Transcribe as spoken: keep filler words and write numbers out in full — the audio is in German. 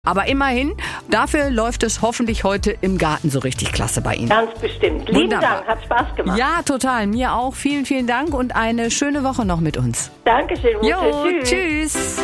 Aber immerhin, dafür läuft es hoffentlich heute im Garten so richtig klasse bei Ihnen. Ganz bestimmt. Lieben Wunderbar. Dank, hat Spaß gemacht. Ja, total. Mir auch. Vielen, vielen Dank und eine schöne Woche noch mit uns. Dankeschön, Mutter. Jo, Tschüss. tschüss.